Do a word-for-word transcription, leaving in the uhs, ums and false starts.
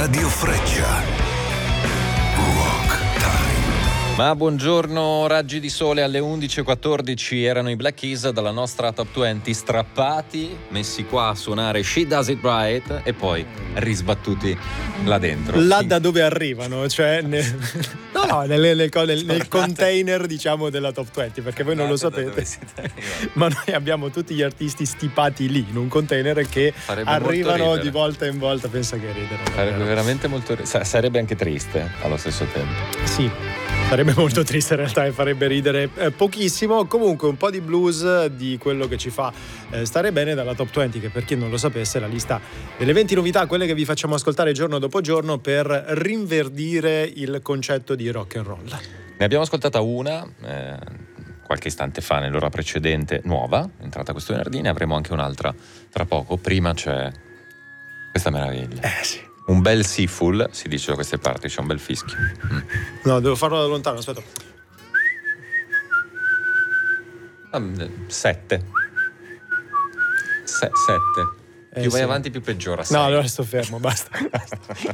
Radio Freccia. Rock Time. Ma buongiorno, raggi di sole alle undici e quattordici erano i Black Keys dalla nostra Top venti, strappati, messi qua a suonare She Does It Right e poi risbattuti là dentro. Là da dove arrivano, cioè ne... no, no, nel, nel, nel, nel container diciamo della Top venti, perché voi non lo sapete, ma noi abbiamo tutti gli artisti stipati lì in un container che Farebbe arrivano di volta in volta. Pensa che ridere. Sarebbe veramente molto sarebbe anche triste allo stesso tempo. Sì. Sarebbe molto triste in realtà e farebbe ridere eh, pochissimo. Comunque un po' di blues di quello che ci fa eh, stare bene dalla Top venti, che per chi non lo sapesse è la lista delle venti novità, quelle che vi facciamo ascoltare giorno dopo giorno per rinverdire il concetto di rock and roll. Ne abbiamo ascoltata una eh, qualche istante fa nell'ora precedente, nuova, entrata questo venerdì, ne avremo anche un'altra tra poco. Prima c'è questa meraviglia. Eh sì. Un bel seafull, si dice da queste parti, c'è un bel fischio. Mm. No, devo farlo da lontano, aspetta. Um, sette. Se- sette. Eh, più vai sì. avanti più peggiora. No, allora sto fermo, basta.